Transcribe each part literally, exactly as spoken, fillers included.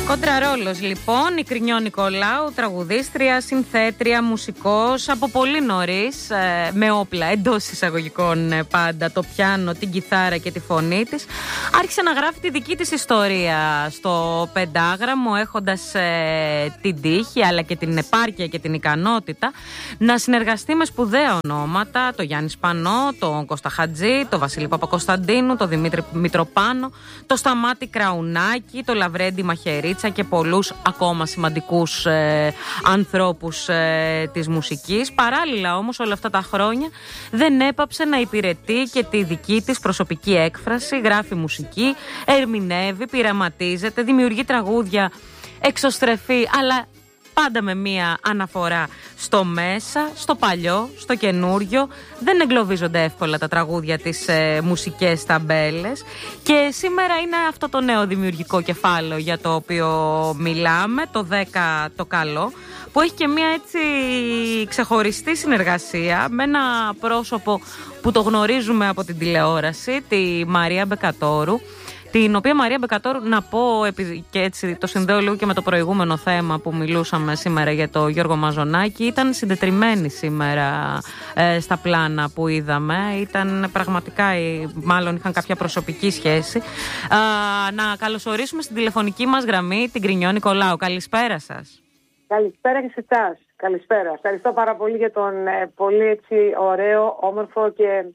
Κοντραρόλος λοιπόν, η Κρινιό Νικολάου, τραγουδίστρια, συνθέτρια, μουσικός, από πολύ νωρίς, ε, με όπλα εντός εισαγωγικών ε, πάντα, το πιάνο, την κιθάρα και τη φωνή της, άρχισε να γράφει τη δική της ιστορία στο πεντάγραμμο, έχοντας ε, την τύχη αλλά και την επάρκεια και την ικανότητα να συνεργαστεί με σπουδαία ονόματα, το Γιάννη Σπανό, τον Κώστα Χατζή, τον Βασίλη Παπακοσταντίνου, τον Δημήτρη Μητροπάνο, το Σταμάτη Κραουνάκη, το Λαβρέντι Μαχαιρίτσα και πολλούς ακόμα σημαντικούς ε, ανθρώπους ε, της μουσικής. Παράλληλα όμως όλα αυτά τα χρόνια δεν έπαψε να υπηρετεί και τη δική της προσωπική έκφραση, γράφει μουσική, ερμηνεύει, πειραματίζεται, δημιουργεί τραγούδια εξωστρεφή, αλλά πάντα με μία αναφορά στο μέσα, στο παλιό, στο καινούριο. Δεν εγκλωβίζονται εύκολα τα τραγούδια της ε, μουσικές ταμπέλες. Και σήμερα είναι αυτό το νέο δημιουργικό κεφάλαιο για το οποίο μιλάμε, το δέκα το καλό, που έχει και μία έτσι ξεχωριστή συνεργασία με ένα πρόσωπο που το γνωρίζουμε από την τηλεόραση, τη Μαρία Μπεκατόρου. Την οποία Μαρία Μπεκατόρου, να πω, και έτσι το συνδέω λίγο και με το προηγούμενο θέμα που μιλούσαμε σήμερα για το Γιώργο Μαζονάκη, ήταν συντετριμμένη σήμερα ε, στα πλάνα που είδαμε. Ήταν πραγματικά, μάλλον είχαν κάποια προσωπική σχέση. Α, να καλωσορίσουμε στην τηλεφωνική μας γραμμή την Κρινιό Νικολάου. Καλησπέρα σας. Καλησπέρα και σε εσάς. Καλησπέρα. Ευχαριστώ πάρα πολύ για τον ε, πολύ έτσι ωραίο, όμορφο και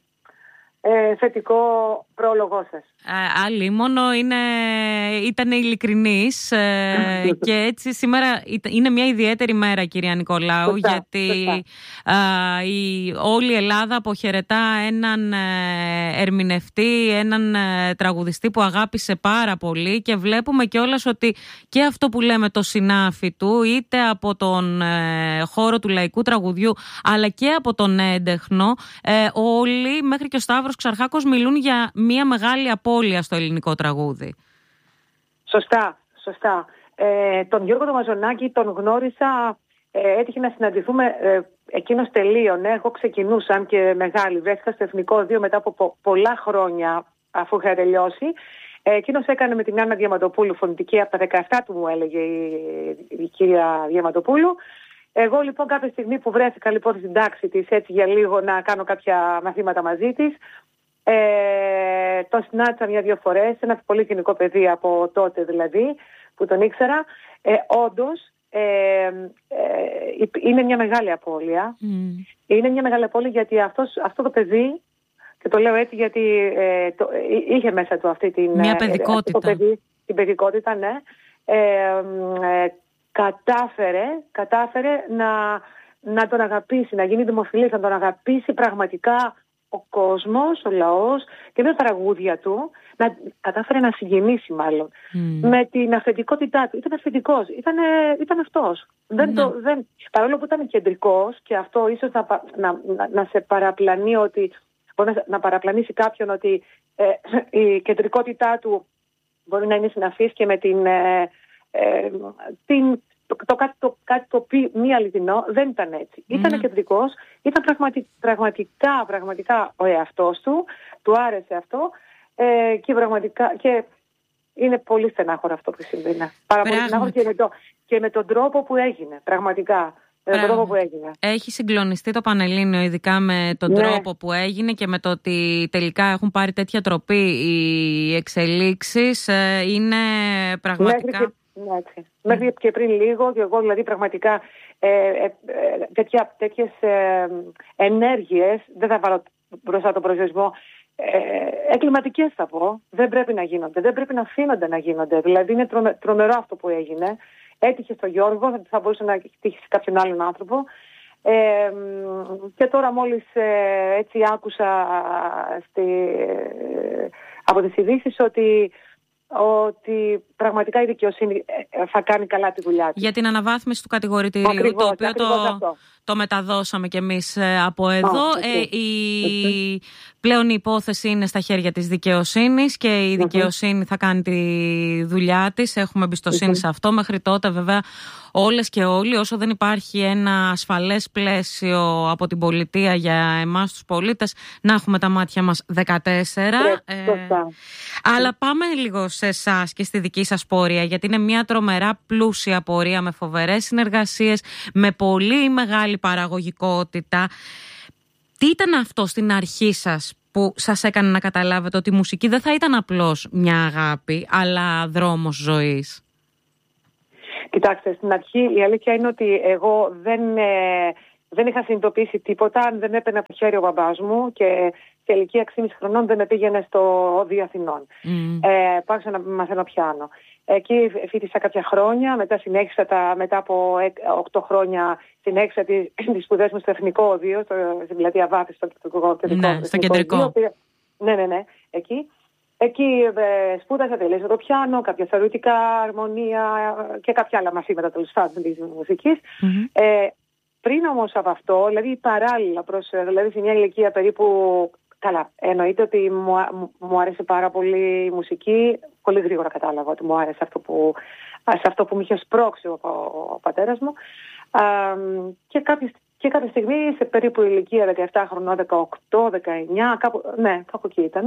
Ε, θετικό πρόλογό σας. Άλλη μόνο είναι, ήταν ειλικρινής ε, και έτσι σήμερα είναι μια ιδιαίτερη μέρα, κυρία Νικολάου, σωστά, γιατί σωστά. Α, η, όλη η Ελλάδα αποχαιρετά έναν ε, ερμηνευτή, έναν ε, τραγουδιστή που αγάπησε πάρα πολύ, και βλέπουμε κιόλας ότι και αυτό που λέμε το συνάφι του, είτε από τον ε, χώρο του λαϊκού τραγουδιού αλλά και από τον έντεχνο, ε, όλοι μέχρι και ο Σταύρος Ξαρχάκος μιλούν για μια μεγάλη απώλεια στο ελληνικό τραγούδι. Σωστά, σωστά. Ε, τον Γιώργο τον Μαζονάκη τον γνώρισα, ε, έτυχε να συναντηθούμε, ε, εκείνος τελείωνε, εγώ ξεκινούσα, αν και μεγάλη, βρέθηκα στο Εθνικό δύο μετά από πο, πολλά χρόνια αφού είχα τελειώσει. Ε, εκείνος έκανε με την Άννα Διαμαντοπούλου φωνητική, από τα δεκαεπτά του μου έλεγε η, η κυρία Διαμαντοπούλου. Εγώ λοιπόν κάποια στιγμή που βρέθηκα λοιπόν στην τάξη της, έτσι για λίγο να κάνω κάποια μαθήματα μαζί της, ε, τον συνάντησα μια-δυο φορές, ένα πολύ κοινικό παιδί από τότε δηλαδή, που τον ήξερα. Ε, όντως, ε, ε, είναι μια μεγάλη απώλεια. Mm. Είναι μια μεγάλη απώλεια γιατί αυτός, αυτό το παιδί, και το λέω έτσι γιατί ε, το, είχε μέσα του αυτή την, μια παιδικότητα. Ε, το παιδί, την παιδικότητα, ναι. Ε, ε, Κατάφερε, κατάφερε να, να τον αγαπήσει, να γίνει δημοφιλής, να τον αγαπήσει πραγματικά ο κόσμος, ο λαός και με τα τραγούδια του, να, κατάφερε να συγκινήσει μάλλον mm. με την αυθεντικότητά του. Ήταν αυθεντικός, ήταν, ήταν αυτός. Mm. Δεν το, δεν, παρόλο που ήταν κεντρικός, και αυτό ίσως να, να, να, να σε παραπλανεί ότι, μπορεί να, να παραπλανήσει κάποιον ότι ε, η κεντρικότητά του μπορεί να είναι συναφής και με την... Ε, Ε, την, το, το, το, το, κάτι το πει μη αληθινό. Δεν ήταν έτσι. Mm. Ήταν κεντρικός, ήταν πραγματι, πραγματικά, πραγματικά ο εαυτός του, του άρεσε αυτό, ε, και πραγματικά και είναι πολύ στενάχωρο αυτό που συμβαίνει. Πάρα πολύ στενάχωρο και, και με τον τρόπο που έγινε, πραγματικά. Με τον τρόπο που έγινε. Έχει συγκλονιστεί το Πανελλήνιο, ειδικά με τον ναι. τρόπο που έγινε και με το ότι τελικά έχουν πάρει τέτοια τροπή οι εξελίξεις. Ε, είναι πραγματικά... Μέχρι και, ναι, έτσι. Mm. Μέχρι και πριν λίγο, και εγώ δηλαδή πραγματικά ε, ε, ε, τέτοια, τέτοιες ε, ενέργειες, δεν θα βάλω μπροστά τον προσδιορισμό, ε, εγκληματικές θα πω, δεν πρέπει να γίνονται, δεν πρέπει να αφήνονται να γίνονται. Δηλαδή είναι τρομε, τρομερό αυτό που έγινε. Έτυχε στο Γιώργο, θα μπορούσε να τύχει σε κάποιον άλλον άνθρωπο. Ε, και τώρα μόλις ε, έτσι άκουσα στη, ε, από τις ειδήσεις ότι, ότι πραγματικά η δικαιοσύνη θα κάνει καλά τη δουλειά της. Για την αναβάθμιση του κατηγορητηρίου, ακριβώς, το οποίο το, το μεταδώσαμε κι εμείς από εδώ. Oh, okay. ε, η, πλέον η υπόθεση είναι στα χέρια της δικαιοσύνης και η δικαιοσύνη mm-hmm. θα κάνει τη δουλειά της. Έχουμε εμπιστοσύνη mm-hmm. σε αυτό. Μέχρι τότε βέβαια όλες και όλοι, όσο δεν υπάρχει ένα ασφαλές πλαίσιο από την πολιτεία για εμάς τους πολίτες, να έχουμε τα μάτια μας δεκατέσσερα. Yeah, ε, αλλά πάμε λίγο σε εσάς και στη δική σας πορεία, γιατί είναι μια τρομερά πλούσια πορεία με φοβερές συνεργασίες, με πολύ μεγάλη παραγωγικότητα. Τι ήταν αυτό στην αρχή σας που σας έκανε να καταλάβετε ότι η μουσική δεν θα ήταν απλώς μια αγάπη, αλλά δρόμος ζωής? Κοιτάξτε, στην αρχή η αλήθεια είναι ότι εγώ δεν, ε, δεν είχα συνειδητοποιήσει τίποτα αν δεν έπαιρνε από το χέρι ο μπαμπάς μου και σε ηλικία έξι και μισή χρονών δεν με πήγαινε στο Όδιο Αθηνών. Mm. Ε, πάω να μαθαίνω πιάνο. Εκεί φοιτήσα κάποια χρόνια, μετά συνέχισα τα, μετά από οκτώ χρόνια συνέχισα τις, τις σπουδές μου στο Εθνικό Οδείο, στο, στην πλατεία Βάφης, στο, στο, ναι, στο κεντρικό. Οδείο, ναι, ναι, ναι, εκεί. Εκεί ε, σπούδασα, τελείωσα το πιάνο, κάποια θεωρητικά, αρμονία και κάποια άλλα μαθήματα τέλος πάντων της μουσικής. Mm-hmm. Ε, πριν όμως από αυτό, δηλαδή παράλληλα προς, δηλαδή σε μια ηλικία περίπου, καλά, εννοείται ότι μου, μου, μου άρεσε πάρα πολύ η μουσική, πολύ γρήγορα κατάλαβα ότι μου άρεσε αυτό που, σε αυτό που μου είχε σπρώξει ο, ο, ο πατέρας μου. Α, και κάποιες Και κάποια στιγμή, σε περίπου ηλικία δεκαεπτά χρονών, δεκαοκτώ, δεκαεννιά, κάπου, ναι, κάπου εκεί ήταν,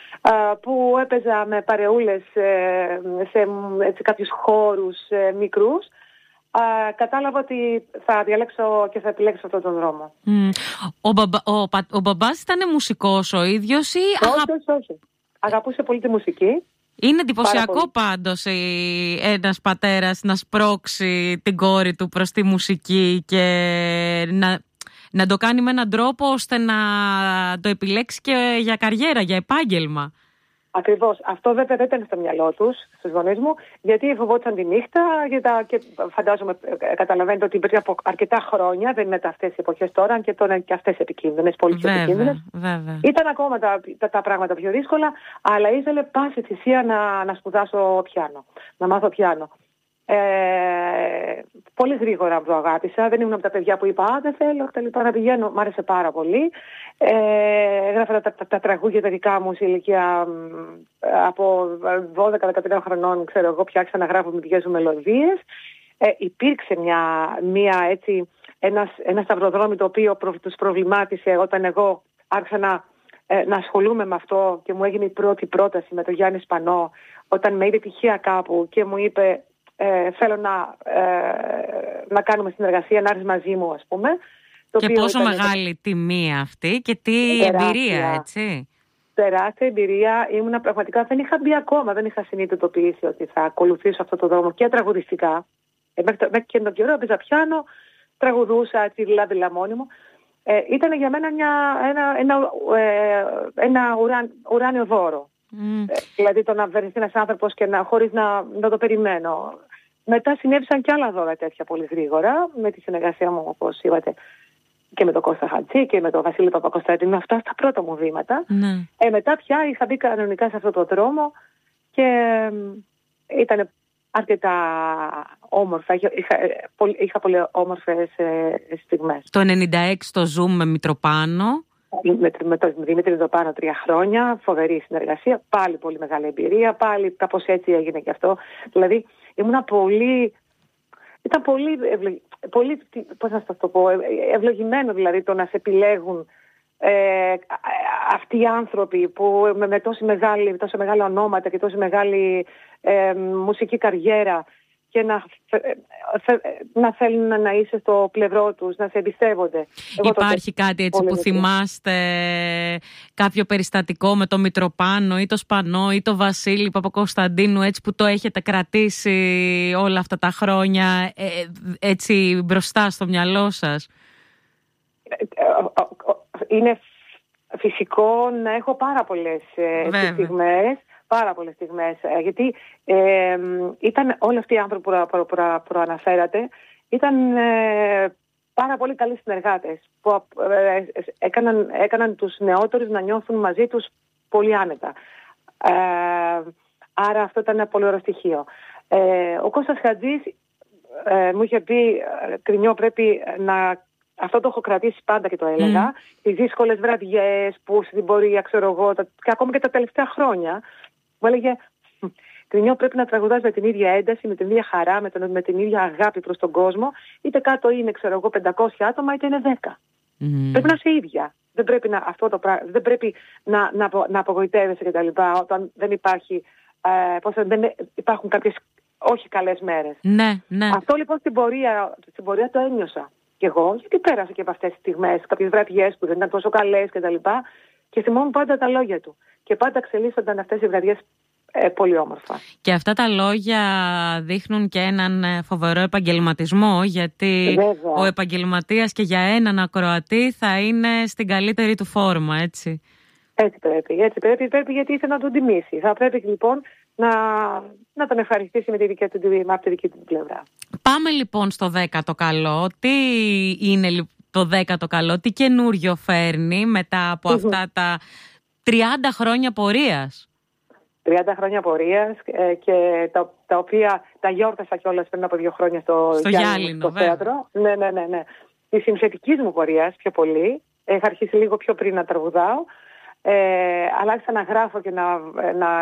που έπαιζα με παρεούλες σε, σε κάποιους χώρους μικρούς, κατάλαβα ότι θα διαλέξω και θα επιλέξω αυτόν τον δρόμο. Mm. Ο, μπαμπα, ο, ο μπαμπάς ήταν μουσικός ο ίδιος ή... Όχι, αγα... όχι, όχι. Αγαπούσε πολύ τη μουσική. Είναι εντυπωσιακό πάντως ένας πατέρας να σπρώξει την κόρη του προς τη μουσική και να, να το κάνει με έναν τρόπο ώστε να το επιλέξει και για καριέρα, για επάγγελμα. Ακριβώς. Αυτό βέβαια δεν ήταν στο μυαλό τους, στους γονείς μου, γιατί φοβόντουσαν τη νύχτα και, τα, και φαντάζομαι, καταλαβαίνετε ότι πριν από αρκετά χρόνια, δεν είναι αυτές οι εποχές τώρα, και τώρα είναι και αυτές επικίνδυνες, πολύ πιο επικίνδυνες. Ήταν ακόμα τα, τα, τα πράγματα πιο δύσκολα, αλλά ήθελε πάση θυσία να, να σπουδάσω πιάνο, να μάθω πιάνο. Ε, πολύ γρήγορα το αγάπησα. Δεν ήμουν από τα παιδιά που είπα «Α, δεν θέλω τα λοιπά, να πηγαίνω». Μ' άρεσε πάρα πολύ. Ε, έγραφα τα, τα, τα τραγούδια τα δικά μου σε ηλικία από δώδεκα δεκατρία χρονών, ξέρω εγώ, πια άρχισα να γράφω με δικές μου μελωδίες. Ε, υπήρξε μια, μια, έτσι, ένας, ένα σταυροδρόμι το οποίο προ, τους προβλημάτισε όταν εγώ άρχισα να, ε, να ασχολούμαι με αυτό και μου έγινε η πρώτη πρόταση με τον Γιάννη Σπανό, όταν με είδε τυχαία κάπου και μου είπε Ε, θέλω να, ε, να κάνουμε συνεργασία, να έρθεις μαζί μου, ας πούμε. Το και πόσο ήταν μεγάλη τιμή αυτή και τι τεράστια εμπειρία, έτσι. Τεράστια εμπειρία. Ήμουνα πραγματικά, δεν είχα μπει ακόμα, δεν είχα συνειδητοποιήσει ότι θα ακολουθήσω αυτό το δρόμο και τραγουδιστικά. Ε, μέχρι, μέχρι και τον καιρό έπαιζα πιάνο, τραγουδούσα έτσι δειλά-δειλά μόνη μου. Ε, ήταν για μένα μια, ένα, ένα, ε, ένα ουράν, ουράνιο δώρο. Mm. Ε, δηλαδή το να βρεθεί ένας άνθρωπος και να, χωρίς να, να το περιμένω. Μετά συνέβησαν και άλλα δώρα τέτοια πολύ γρήγορα, με τη συνεργασία μου, όπως είπατε, και με τον Κώστα Χατζή και με τον Βασίλη Παπακοσταντίνου. Αυτά στα πρώτα μου βήματα. Mm. Ε, μετά πια είχα μπει κανονικά σε αυτό το δρόμο και ε, ήταν αρκετά όμορφα. Είχα, είχα, πολύ, είχα πολύ όμορφες ε, στιγμές. Το ενενήντα έξι το Zoom με Μητροπάνο. Με, με τον Δημήτρη Δοπάνο τρία χρόνια, φοβερή συνεργασία, πάλι πολύ μεγάλη εμπειρία, πάλι κάπως έτσι έγινε και αυτό. Δηλαδή ήμουνα πολύ, ήταν πολύ, ευλο, πολύ πώς να σας το πω, ευλογημένο δηλαδή το να σε επιλέγουν ε, αυτοί οι άνθρωποι που με, με τόση μεγάλη, τόσο μεγάλα ονόματα και τόση μεγάλη ε, μουσική καριέρα και να, να θέλουν να είσαι στο πλευρό τους, να σε εμπιστεύονται. Υπάρχει το... κάτι έτσι που θυμάστε, κάποιο περιστατικό με το Μητροπάνο ή το Σπανό ή το Βασίλη Παπακοσταντίνου, έτσι που το έχετε κρατήσει όλα αυτά τα χρόνια έτσι μπροστά στο μυαλό σας? Είναι φυσικό να έχω πάρα πολλές στιγμές. Πάρα πολλές στιγμές, γιατί ε, ήταν όλοι αυτοί οι άνθρωποι που, προ, προ, προαναφέρατε, ήταν ε, πάρα πολύ καλοί συνεργάτες που ε, έκαναν, έκαναν τους νεότερους να νιώθουν μαζί τους πολύ άνετα. Ε, άρα αυτό ήταν ένα πολύ ωραίο στοιχείο. Ε, ο Κώστας Χατζής ε, μου είχε πει, Κρινιό, πρέπει να αυτό το έχω κρατήσει πάντα και το έλεγα. Mm. Τις δύσκολες βραδιές που στην πορεία, ξέρω εγώ, τα, και ακόμη και τα τελευταία χρόνια, μου έλεγε Κρινιό, πρέπει να τραγουδάς με την ίδια ένταση, με την ίδια χαρά, με, τον, με την ίδια αγάπη προς τον κόσμο. Είτε κάτω είναι, ξέρω εγώ, πεντακόσια άτομα, είτε είναι δέκα. Mm. Πρέπει να είσαι ίδια. Δεν πρέπει να, αυτό το πράγμα, δεν πρέπει να, να, να απογοητεύεσαι κτλ. Όταν δεν υπάρχει, ε, πώς, δεν υπάρχουν κάποιες όχι καλές μέρες. Ναι, ναι. Αυτό λοιπόν στην πορεία, στην πορεία το ένιωσα κι εγώ, γιατί πέρασα και από αυτές τις στιγμές, κάποιες βραδιές που δεν ήταν τόσο καλές κτλ. Και, και θυμόμουν πάντα τα λόγια του. Και πάντα εξελίσσονταν αυτές οι βραδιές ε, πολύ όμορφα. Και αυτά τα λόγια δείχνουν και έναν φοβερό επαγγελματισμό, γιατί βέβαια, ο επαγγελματίας και για έναν ακροατή θα είναι στην καλύτερη του φόρμα, έτσι. Έτσι πρέπει, έτσι πρέπει, πρέπει γιατί ήθελε να τον τιμήσει. Θα πρέπει λοιπόν να, να τον ευχαριστήσει με τη δική του, με αυτή τη δική του πλευρά. Πάμε λοιπόν στο δέκατο καλό. Τι είναι το δέκατο καλό, τι καινούριο φέρνει μετά από mm-hmm. αυτά τα τριάντα χρόνια πορείας. τριάντα χρόνια πορείας ε, και τα, τα οποία τα γιόρτασα κιόλας πριν από δύο χρόνια στο, στο Γιάλινο, στο θέατρο. Ναι, ναι, ναι, ναι. Τη συνθετικής μου πορείας πιο πολύ. Είχα αρχίσει λίγο πιο πριν να τραγουδάω. Ε, αλλά άρχισα να γράφω και να, να,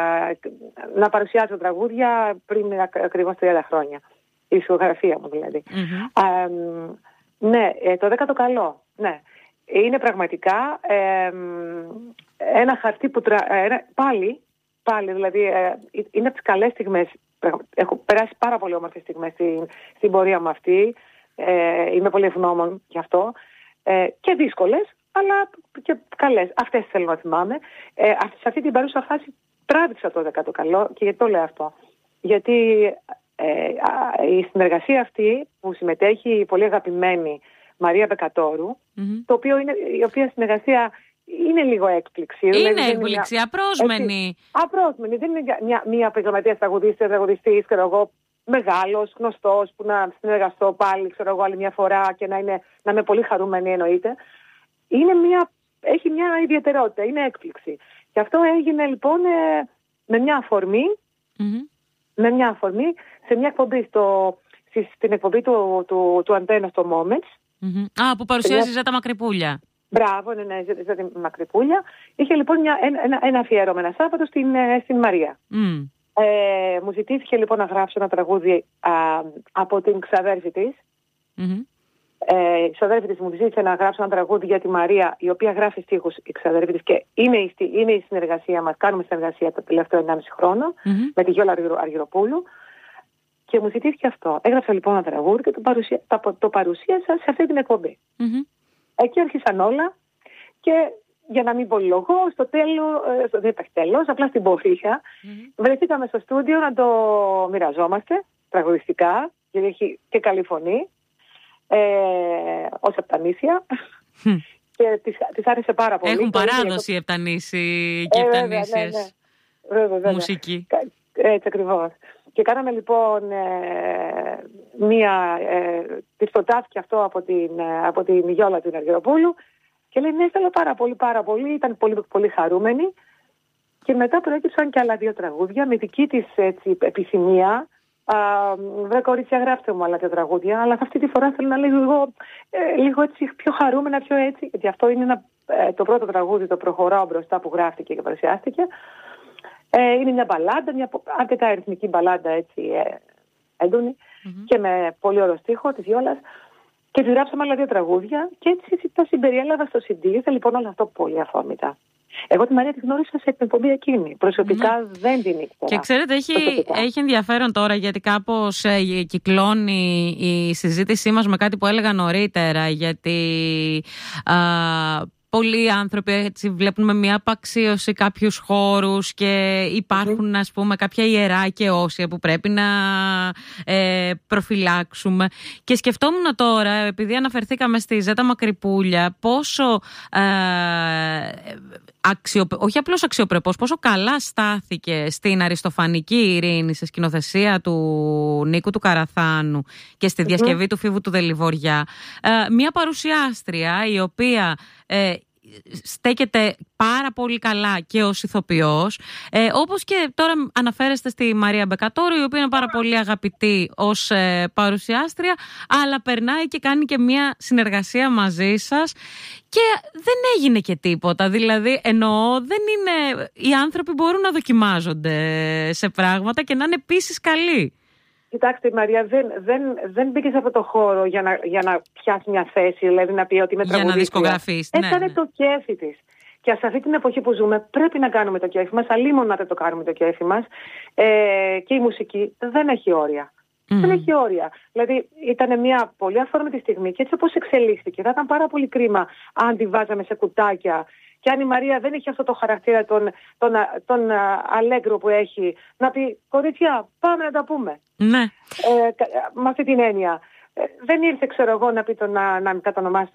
να παρουσιάζω τραγούδια πριν ακριβώς τριάντα χρόνια. Η ισχυογραφία μου δηλαδή. Mm-hmm. Ε, ναι, το δέκατο καλό. Ναι. Είναι πραγματικά ε, ένα χαρτί που τρα, ε, πάλι, πάλι δηλαδή ε, είναι από τις καλές στιγμές. Έχω περάσει πάρα πολύ όμορφες στιγμές στην, στην πορεία μου αυτή. Ε, είμαι πολύ ευγνώμων γι' αυτό. Ε, και δύσκολες, αλλά και καλές. Αυτές θέλω να θυμάμαι. Ε, σε αυτή την παρούσα φάση τράβηξα το δέκατο καλό. Και γιατί το λέω αυτό? Γιατί ε, η συνεργασία αυτή που συμμετέχει η πολύ αγαπημένη Μαρία Μπεκατόρου, mm-hmm. το οποίο είναι, η οποία συνεργασία είναι λίγο έκπληξη. Είναι δηλαδή, έκπληξη, μια, απρόσμενη. Έτσι, απρόσμενη. Δεν είναι μια, μια επαγγελματία τραγουδίστρια, τραγουδιστής, ξέρω εγώ, μεγάλος, γνωστός, που να συνεργαστώ πάλι, ξέρω εγώ, άλλη μια φορά και να, είναι, να είμαι πολύ χαρούμενη εννοείται. Είναι μια, έχει μια ιδιαιτερότητα, είναι έκπληξη. Και αυτό έγινε λοιπόν ε, με μια αφορμή, mm-hmm. με μια αφορμή σε μια εκπομπή, στο, στην εκπομπή του, του, του Αντένα στο Moments. Mm-hmm. Α, που παρουσιάζει η Ζέτα Μακρυπούλια. Μπράβο, ναι, ναι, Ζέτα Μακρυπούλια. Είχε λοιπόν μια, ένα, ένα αφιέρωμα ένα Σάββατο στην, στην Μαρία. Mm. Ε, μου ζητήθηκε λοιπόν να γράψω ένα τραγούδι α, από την ξαδέρφη της. Mm-hmm. Ε, η ξαδέρφη της μου ζήτησε να γράψω ένα τραγούδι για τη Μαρία, η οποία γράφει στίχους η ξαδέρφη της και είναι η, είναι η συνεργασία μας. Κάνουμε συνεργασία το τελευταίο ενάμιση χρόνο mm-hmm. με τη Γιώλα Αργυροπούλου. Και μου ζητήθηκε αυτό. Έγραψα λοιπόν ένα τραγούδι και το, παρουσία, το, το παρουσίασα σε αυτή την εκπομπή. Mm-hmm. Εκεί άρχισαν όλα και για να μην πολυλογώ, στο τέλος, δεν υπάρχει τέλος, απλά στην πορεία mm-hmm. βρεθήκαμε στο στούντιο να το μοιραζόμαστε τραγουδιστικά, γιατί έχει και καλή φωνή, ε, ως Επτανήσια. Mm. Και της, της άρεσε πάρα πολύ. Έχουν παράδοση οι Επτανήσιοι και ε, Επτανήσιες ναι, ναι, ναι. Βέβαια, μουσική. Έτσι ακριβώς. Και κάναμε λοιπόν ε, μία, ε, της προτάθηκε αυτό από την, ε, από την Γιώλα την Αργυροπούλου και λέει ναι, θέλω πάρα πολύ, πάρα πολύ, ήταν πολύ, πολύ χαρούμενη και μετά προέκυψαν και άλλα δύο τραγούδια με δική της έτσι, επιθυμία. Βρε κορίτσια, γράψτε μου άλλα δύο τραγούδια, αλλά αυτή τη φορά θέλω να λέω λίγο, ε, λίγο έτσι πιο χαρούμενα, πιο έτσι, γιατί αυτό είναι ένα, ε, το πρώτο τραγούδι, το προχωράω μπροστά που γράφτηκε και παρουσιάστηκε. Ε, είναι μια μπαλάντα, μια αρκετά αριθμική μπαλάντα έτσι ε, έντονη mm-hmm. και με πολύ ωραίο στίχο της Βιόλας και τη γράψαμε άλλα δύο τραγούδια και έτσι, έτσι τα συμπεριέλαβα στο σι ντι. Ήρθε λοιπόν όλο αυτό πολύ αφόρμητα. Εγώ τη Μαρία τη γνώρισα σε την εκπομπή εκείνη. Προσωπικά mm. δεν την ήξερα. Και ξέρετε, έχει, έχει ενδιαφέρον τώρα γιατί κάπως ε, κυκλώνει η συζήτησή μας με κάτι που έλεγα νωρίτερα. Γιατί α, πολλοί άνθρωποι έτσι, βλέπουν με μια απαξίωση κάποιους χώρους και υπάρχουν, mm-hmm. ας πούμε, κάποια ιερά και όσια που πρέπει να ε, προφυλάξουμε. Και σκεφτόμουν τώρα, επειδή αναφερθήκαμε στη Ζέτα Μακρυπούλια, πόσο ε, αξιοπε... όχι απλώς αξιοπρεπώς, πόσο καλά στάθηκε στην αριστοφανική ειρήνη, σε σκηνοθεσία του Νίκου του Καραθάνου και στη διασκευή mm-hmm. του Φίβου του Δελιβοριά. Ε, μια παρουσιάστρια η οποία... Ε, στέκεται πάρα πολύ καλά και ως ηθοποιός, ε, όπως και τώρα αναφέρεστε στη Μαρία Μπεκατόρου, η οποία είναι πάρα πολύ αγαπητή ως ε, παρουσιάστρια, αλλά περνάει και κάνει και μια συνεργασία μαζί σας και δεν έγινε και τίποτα. Δηλαδή, εννοώ, δεν είναι, οι άνθρωποι μπορούν να δοκιμάζονται σε πράγματα και να είναι επίσης καλοί. Κοιτάξτε, η Μαρία δεν, δεν, δεν μπήκε σε αυτό το χώρο για να, για να πιάσει μια θέση, δηλαδή να πει ότι είμαι τραγουδίστρια. Για να δισκογραφείς. Έκανε ναι, το κέφι της. Και σε αυτή την εποχή που ζούμε πρέπει να κάνουμε το κέφι μας, αλλήμον να δεν το κάνουμε το κέφι μας. Ε, και η μουσική δεν έχει όρια. Mm. Δεν έχει όρια. Δηλαδή ήταν μια πολύ αφόρμητη στιγμή και έτσι όπως εξελίχθηκε θα ήταν πάρα πολύ κρίμα αν τη βάζαμε σε κουτάκια. Και αν η Μαρία δεν έχει αυτό το χαρακτήρα, τον, τον, τον αλέγκρο που έχει, να πει κορίτσια, πάμε να τα πούμε. Ναι. Ε, με αυτή την έννοια. Ε, δεν ήρθε, ξέρω εγώ, να πει το να, να κατονομάσει